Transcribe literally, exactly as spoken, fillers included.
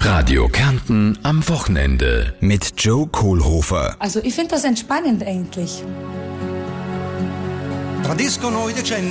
Radio Kärnten am Wochenende. Mit Joe Kohlhofer. Also ich finde das entspannend eigentlich. Tradiscono i decenni